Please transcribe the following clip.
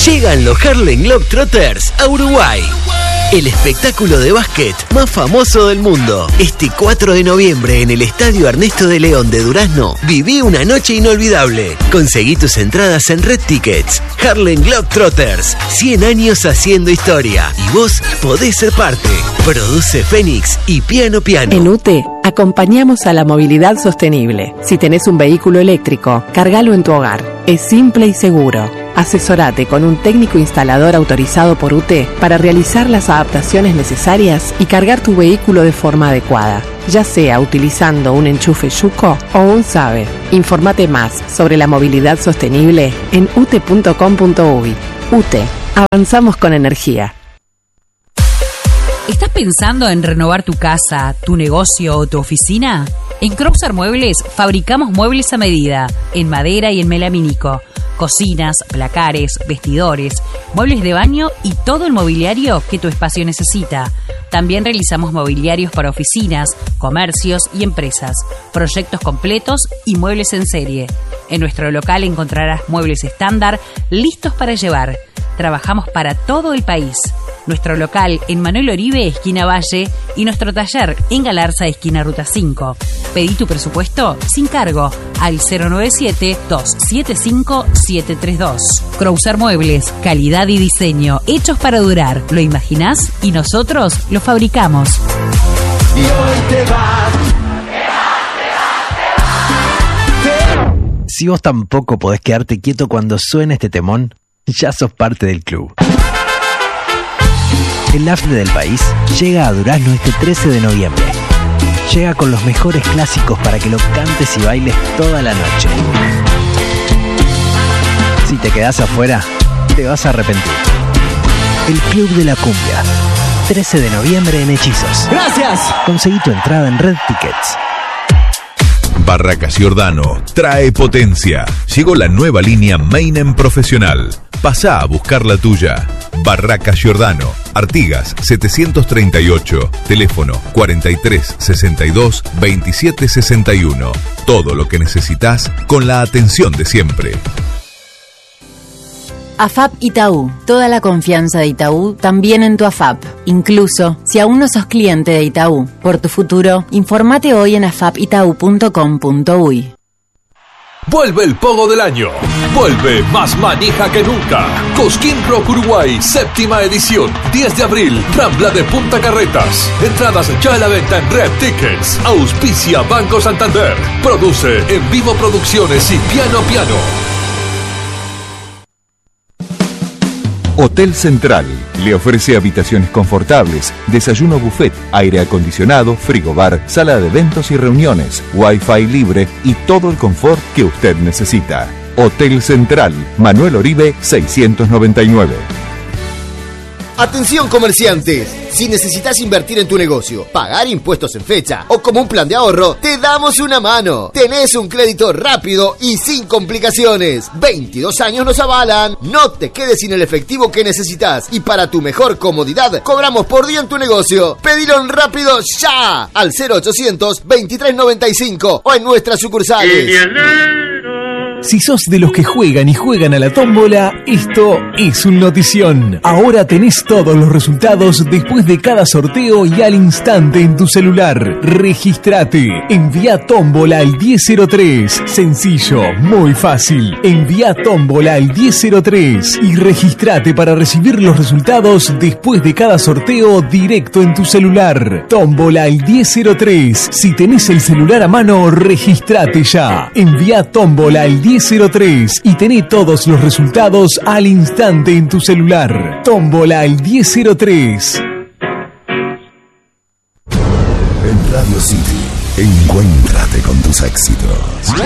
Llegan los Harlem Globetrotters a Uruguay. El espectáculo de básquet más famoso del mundo. Este 4 de noviembre en el Estadio Ernesto de León de Durazno, viví una noche inolvidable. Conseguí tus entradas en Red Tickets. Harlem Globetrotters, 100 años haciendo historia. Y vos podés ser parte. Produce Fénix y Piano Piano. En UTE acompañamos a la movilidad sostenible. Si tenés un vehículo eléctrico, cargalo en tu hogar. Es simple y seguro. Asesorate con un técnico instalador autorizado por UTE para realizar las adaptaciones necesarias y cargar tu vehículo de forma adecuada, ya sea utilizando un enchufe Yuko o un SABE. Infórmate más sobre la movilidad sostenible en ute.com.uy. UTE, avanzamos con energía. ¿Estás pensando en renovar tu casa, tu negocio o tu oficina? En Crouser Muebles fabricamos muebles a medida, en madera y en melamínico. Cocinas, placares, vestidores, muebles de baño y todo el mobiliario que tu espacio necesita. También realizamos mobiliarios para oficinas, comercios y empresas, proyectos completos y muebles en serie. En nuestro local encontrarás muebles estándar listos para llevar. Trabajamos para todo el país. Nuestro local en Manuel Oribe, esquina Valle, y nuestro taller en Galarza, esquina Ruta 5. Pedí tu presupuesto sin cargo al 097-275-732. Crouser Muebles, calidad y diseño hechos para durar. ¿Lo imaginás? Y nosotros lo fabricamos. Y hoy te vas. Si vos tampoco podés quedarte quieto cuando suene este temón, ya sos parte del club. El AFNE del país llega a Durazno este 13 de noviembre. Llega con los mejores clásicos para que lo cantes y bailes toda la noche. Si te quedás afuera, te vas a arrepentir. El Club de la Cumbia, 13 de noviembre en Hechizos. ¡Gracias! Conseguí tu entrada en Red Tickets. Barracas Giordano trae potencia. Llegó la nueva línea Meinen Profesional. Pasá a buscar la tuya. Barracas Giordano, Artigas 738, teléfono 43 62 27 61. Todo lo que necesitas con la atención de siempre. AFAP Itaú. Toda la confianza de Itaú también en tu AFAP. Incluso si aún no sos cliente de Itaú. Por tu futuro, informate hoy en afapitau.com.uy. Vuelve el pogo del año. Vuelve más manija que nunca. Cosquín Rock Uruguay, 7ª edición. 10 de abril, Rambla de Punta Carretas. Entradas ya a la venta en Red Tickets. Auspicia Banco Santander. Produce En Vivo Producciones y Piano Piano. Hotel Central le ofrece habitaciones confortables, desayuno buffet, aire acondicionado, frigobar, sala de eventos y reuniones, wifi libre y todo el confort que usted necesita. Hotel Central, Manuel Oribe 699. Atención comerciantes, si necesitas invertir en tu negocio, pagar impuestos en fecha o como un plan de ahorro, te damos una mano. Tenés un crédito rápido y sin complicaciones. 22 años nos avalan. No te quedes sin el efectivo que necesitas y para tu mejor comodidad, cobramos por día en tu negocio. Pedilo en rápido ya al 0800 2395 o en nuestras sucursales. Si sos de los que juegan y juegan a la tómbola, esto es un notición. Ahora tenés todos los resultados después de cada sorteo y al instante en tu celular. Registrate. Envía tómbola al 1003. Sencillo, muy fácil. Envía tómbola al 1003 y registrate para recibir los resultados después de cada sorteo directo en tu celular. Tómbola al 1003. Si tenés el celular a mano, registrate ya. Envía tómbola al 1003 y tené todos los resultados al instante en tu celular. Tómbola al 1003. En Radio City, encuéntrate con tus éxitos.